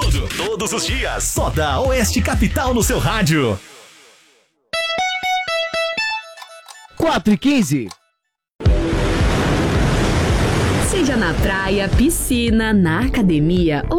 Todos os dias, só da Oeste Capital no seu rádio. 4h15. Seja na praia, piscina, na academia ou